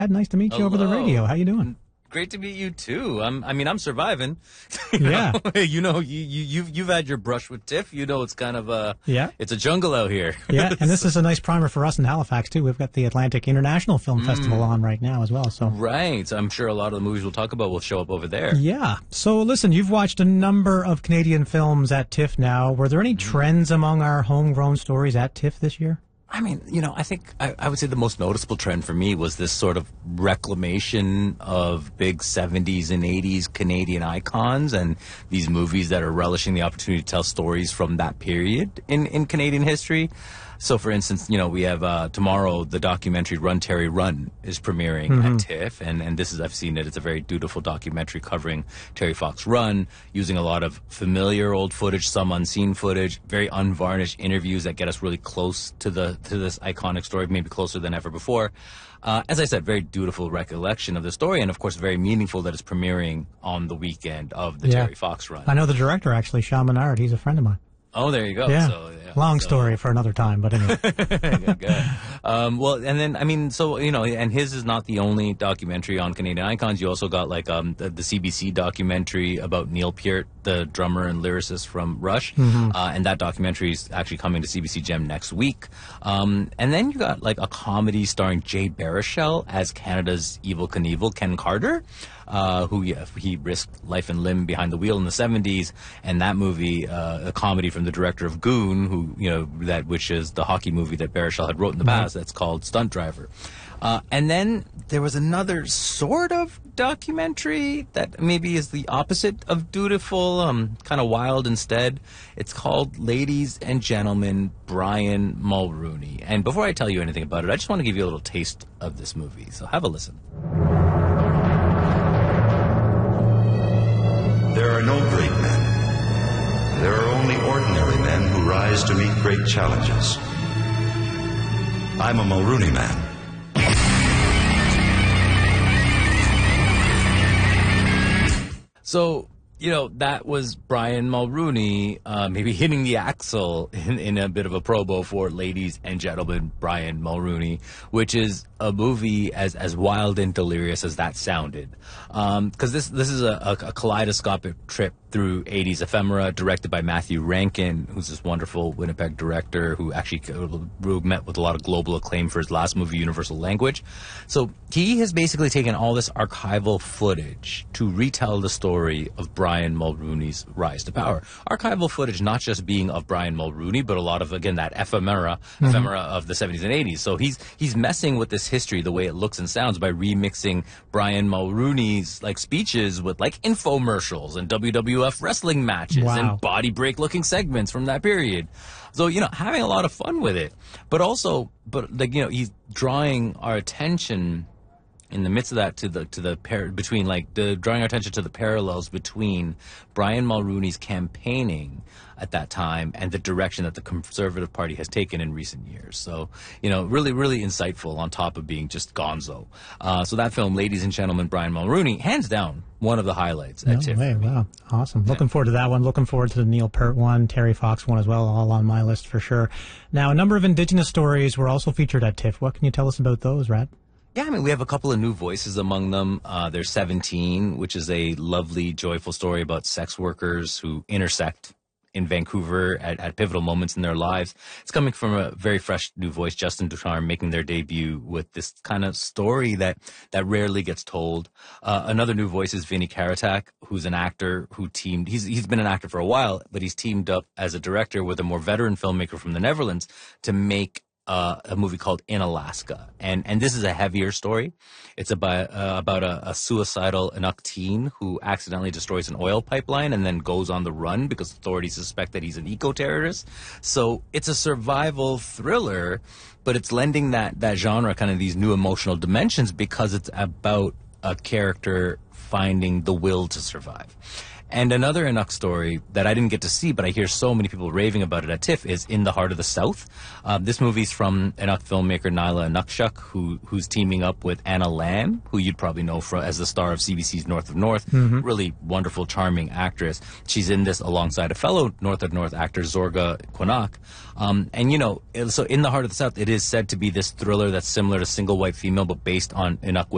Nice to meet you over the radio. How you doing? Great to meet you too. I'm surviving. Yeah. You've had your brush with TIFF. You know it's kind of it's a jungle out here. Yeah, and this is a nice primer for us in Halifax too. We've got the Atlantic International Film Festival on right now as well. So right, I'm sure a lot of the movies we'll talk about will show up over there. Yeah. So listen, you've watched a number of Canadian films at TIFF now. Were there any trends among our homegrown stories at TIFF this year? I mean, I think I would say the most noticeable trend for me was this sort of reclamation of big 70s and 80s Canadian icons and these movies that are relishing the opportunity to tell stories from that period in Canadian history. So, for instance, we have tomorrow the documentary Run, Terry, Run is premiering at TIFF. And this is, I've seen it, it's a very dutiful documentary covering Terry Fox Run, using a lot of familiar old footage, some unseen footage, very unvarnished interviews that get us really close to this iconic story, maybe closer than ever before. As I said, very dutiful recollection of the story, and of course very meaningful that it's premiering on the weekend of the Terry Fox Run. I know the director, actually, Sean Menard. He's a friend of mine. Oh, there you go. Yeah. So, long story for another time, but anyway. Good. Well, and then, and his is not the only documentary on Canadian icons. You also got, the CBC documentary about Neil Peart, the drummer and lyricist from Rush. And that documentary is actually coming to CBC Gem next week. And then you got, a comedy starring Jay Baruchel as Canada's Evel Knievel, Ken Carter. He risked life and limb behind the wheel in the 70s, and that movie, a comedy from the director of Goon, which is the hockey movie that Baruchel had wrote in the past, that's called Stunt Driver. And then there was another sort of documentary that maybe is the opposite of dutiful, kind of wild instead. It's called Ladies and Gentlemen, Brian Mulroney. And before I tell you anything about it, I just want to give you a little taste of this movie, so have a listen. There are no great men. There are only ordinary men who rise to meet great challenges. I'm a Mulroney man. So, that was Brian Mulroney maybe hitting the axle in a bit of a promo for Ladies and Gentlemen, Brian Mulroney, which is a movie as wild and delirious as that sounded. Because this is a kaleidoscopic trip through 80s ephemera, directed by Matthew Rankin, who's this wonderful Winnipeg director who actually met with a lot of global acclaim for his last movie, Universal Language. So he has basically taken all this archival footage to retell the story of Brian Mulroney's rise to power. Archival footage not just being of Brian Mulroney, but a lot of, again, that ephemera of the 70s and 80s. So he's messing with this history, the way it looks and sounds, by remixing Brian Mulroney's speeches with infomercials and WWF wrestling matches and body break looking segments from that period. So, having a lot of fun with it, but he's drawing our attention in the midst of that drawing our attention to the parallels between Brian Mulroney's campaigning at that time and the direction that the Conservative Party has taken in recent years. So, really, really insightful on top of being just gonzo. So that film, Ladies and Gentlemen, Brian Mulroney, hands down, one of the highlights at TIFF. Hey, wow. Awesome. Looking forward to that one. Looking forward to the Neil Peart one, Terry Fox one as well, all on my list for sure. Now, a number of Indigenous stories were also featured at TIFF. What can you tell us about those, Rad? Yeah, we have a couple of new voices among them. There's 17, which is a lovely, joyful story about sex workers who intersect in Vancouver at pivotal moments in their lives. It's coming from a very fresh new voice, Justin Ducharme, making their debut with this kind of story that rarely gets told. Another new voice is Vinnie Karatak, who's an actor who he's been an actor for a while, but he's teamed up as a director with a more veteran filmmaker from the Netherlands to make a movie called In Alaska. And this is a heavier story. It's about a suicidal Inuk teen who accidentally destroys an oil pipeline and then goes on the run because authorities suspect that he's an eco-terrorist. So it's a survival thriller, but it's lending that genre kind of these new emotional dimensions because it's about a character finding the will to survive. And another Inuk story that I didn't get to see, but I hear so many people raving about it at TIFF, is In the Heart of the South. This movie's from Inuk filmmaker Nyla Inukshuk, who's teaming up with Anna Lamb, who you'd probably know as the star of CBC's North of North. Really wonderful, charming actress. She's in this alongside a fellow North of North actor, Zorga Quinnock. So In the Heart of the South, it is said to be this thriller that's similar to Single White Female, but based on Inuk